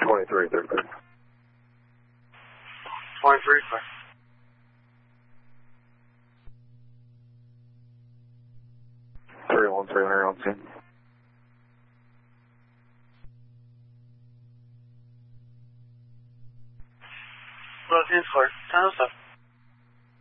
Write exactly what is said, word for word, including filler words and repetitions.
twenty-three, they're clear. twenty-three, clear. three one three hundred on scene. Well, scene's clear. ten oh seven.